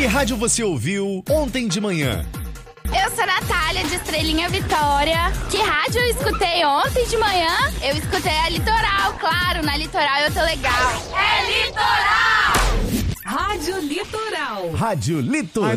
Que rádio você ouviu ontem de manhã? Eu sou a Natália, de Estrelinha Vitória. Que rádio eu escutei ontem de manhã? Eu escutei a Litoral, claro, na Litoral eu tô legal. É Litoral! Rádio Litoral. Rádio Litoral.